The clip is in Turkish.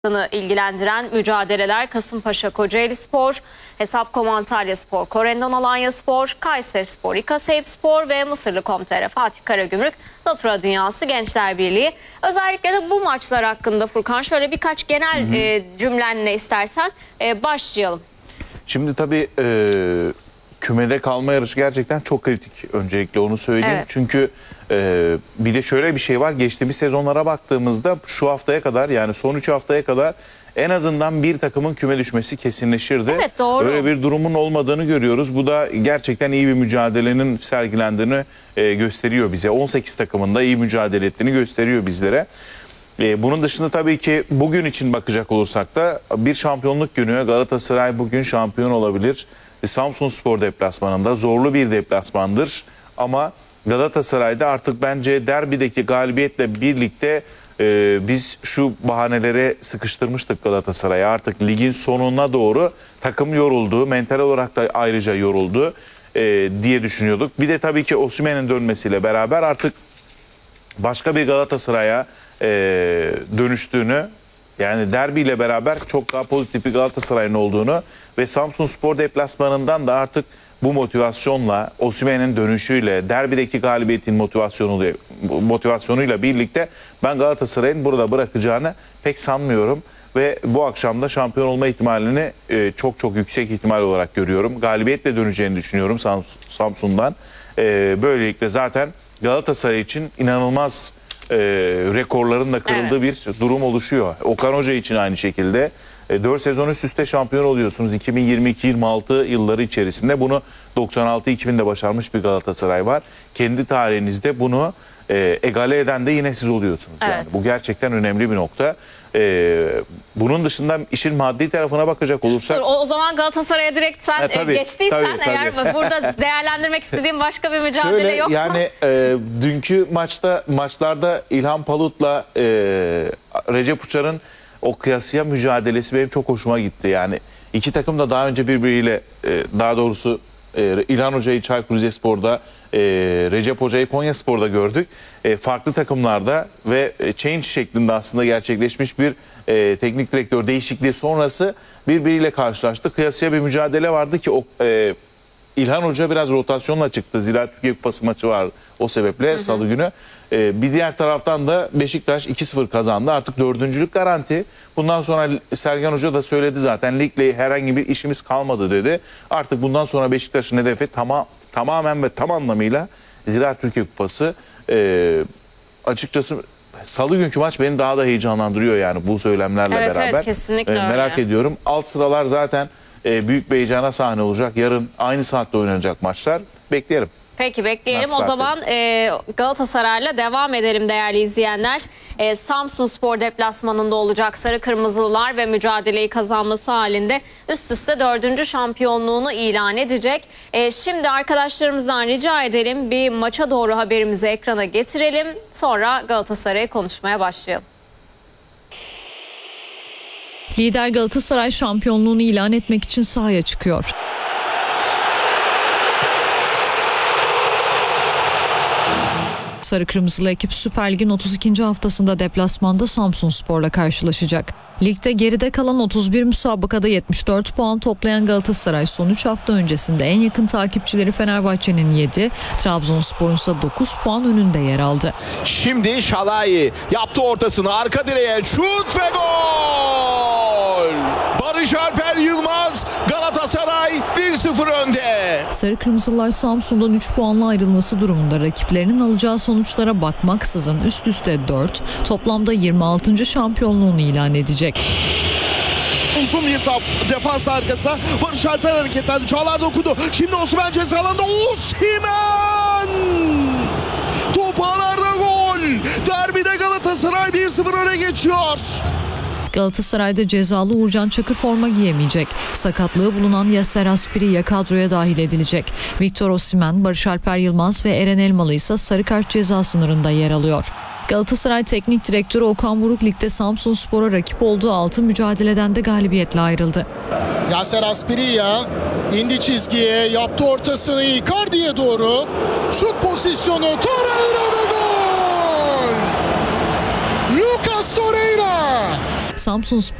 ilgilendiren mücadeleler Kasımpaşa-Kocaelispor, Hesapcom Antalyaspor, Corendon Alanyaspor, Kayserispor, İKASEYPspor ve Mısırlı.com.tr Fatih Karagümrük Natura Dünyası Gençler Birliği. Özellikle de bu maçlar hakkında Furkan şöyle birkaç genel cümlenle istersen başlayalım. Şimdi tabii kümede kalma yarışı gerçekten çok kritik. Öncelikle onu söyleyeyim. Evet. Çünkü bir de şöyle bir şey var. Geçtiğimiz sezonlara baktığımızda şu haftaya kadar, yani son 3 haftaya kadar en azından bir takımın küme düşmesi kesinleşirdi. Evet, doğru. Öyle bir durumun olmadığını görüyoruz. Bu da gerçekten iyi bir mücadelenin sergilendiğini gösteriyor bize. 18 takımın da iyi mücadele ettiğini gösteriyor bizlere. Bunun dışında tabii ki bugün için bakacak olursak da bir şampiyonluk günü. Galatasaray bugün şampiyon olabilir. Samsunspor deplasmanında zorlu bir deplasmandır. Ama Galatasaray'da artık bence derbideki galibiyetle birlikte biz şu bahanelere sıkıştırmıştık Galatasaray'a. Artık ligin sonuna doğru takım yoruldu. Mental olarak da ayrıca yoruldu diye düşünüyorduk. Bir de tabii ki Osimhen'in dönmesiyle beraber artık başka bir Galatasaray'a dönüştüğünü, yani derbiyle beraber çok daha pozitif bir Galatasaray'ın olduğunu ve Samsunspor deplasmanından da artık bu motivasyonla, Osimhen'in dönüşüyle, derbideki galibiyetin motivasyonuyla birlikte ben Galatasaray'ın burada bırakacağını pek sanmıyorum. Ve bu akşam da şampiyon olma ihtimalini çok yüksek ihtimal olarak görüyorum. Galibiyetle döneceğini düşünüyorum Samsun'dan. Böylelikle zaten Galatasaray için inanılmaz rekorların da kırıldığı bir durum oluşuyor. Okan Hoca için aynı şekilde 4 sezon üst üste şampiyon oluyorsunuz. 2022-26 yılları içerisinde bunu 96-2000'de başarmış bir Galatasaray var. Kendi tarihinizde bunu egale eden de yine siz oluyorsunuz. Evet. Yani bu gerçekten önemli bir nokta. Bunun dışında işin maddi tarafına bakacak olursak... Dur, o zaman Galatasaray'a direkt sen geçtiysen tabii. eğer burada değerlendirmek istediğin başka bir mücadele yok mu? Yani dünkü maçlarda İlhan Palut'la Recep Uçar'ın o kıyasıya mücadelesi benim çok hoşuma gitti. Yani iki takım da daha önce birbiriyle daha doğrusu İlhan Hoca'yı Çaykur Rizespor'da, Recep Hoca'yı Konyaspor'da gördük. Farklı takımlarda ve change şeklinde aslında gerçekleşmiş bir teknik direktör değişikliği sonrası birbiriyle karşılaştı. Kıyasıya bir mücadele vardı ki o İlhan Hoca biraz rotasyonla çıktı. Zira Türkiye Kupası maçı var o sebeple salı günü. Bir diğer taraftan da Beşiktaş 2-0 kazandı. Artık dördüncülük garanti. Bundan sonra Sergen Hoca da söyledi zaten, ligle herhangi bir işimiz kalmadı dedi. Artık bundan sonra Beşiktaş'ın hedefi tamamen ve tam anlamıyla Zira Türkiye Kupası. Açıkçası salı günkü maç beni daha da heyecanlandırıyor yani bu söylemlerle beraber. Evet, kesinlikle öyle. Merak ediyorum. Alt sıralar zaten büyük bir heyecana sahne olacak. Yarın aynı saatte oynanacak maçlar. Bekleyelim. Peki bekleyelim. O zaman Galatasaray'la devam edelim değerli izleyenler. Samsunspor deplasmanında olacak Sarı Kırmızılılar ve mücadeleyi kazanması halinde üst üste 4. şampiyonluğunu ilan edecek. Şimdi arkadaşlarımızdan rica edelim, bir maça doğru haberimizi ekrana getirelim. Sonra Galatasaray'ı konuşmaya başlayalım. Lider Galatasaray şampiyonluğunu ilan etmek için sahaya çıkıyor. Sarı Kırmızılı ekip Süper Lig'in 32. haftasında deplasmanda Samsunspor'la karşılaşacak. Ligde geride kalan 31 müsabakada 74 puan toplayan Galatasaray son 3 hafta öncesinde en yakın takipçileri Fenerbahçe'nin 7, Trabzonspor'un ise 9 puan önünde yer aldı. Şimdi Şalai yaptı ortasını, arka direğe şut ve gol! Barış Alper Yılmaz, Galatasaray 1-0 önde. Sarı Kırmızılar Samsun'dan 3 puanla ayrılması durumunda rakiplerinin alacağı sonuçlara bakmaksızın üst üste 4, toplamda 26. şampiyonluğunu ilan edecek. Uzun bir top defans arkasına, Barış Alper hareketten Çağlar dokundu. Şimdi Osimhen ceza alanında, Osimhen! Top ağlarda gol! Derbide Galatasaray 1-0 öne geçiyor. Galatasaray'da cezalı Uğurcan Çakır forma giyemeyecek. Sakatlığı bulunan Yasser Aspiri kadroya dahil edilecek. Victor Osimhen, Barış Alper Yılmaz ve Eren Elmalı ise sarı kart ceza sınırında yer alıyor. Galatasaray Teknik Direktörü Okan Buruk ligde Samsunspor'a rakip olduğu 6 mücadeleden de galibiyetle ayrıldı. Yasser Aspiriya indi çizgiye, yaptı ortasını Icardi'ye doğru. Şut pozisyonu, Torreira ve gol! Lucas Torreira! Samsunspor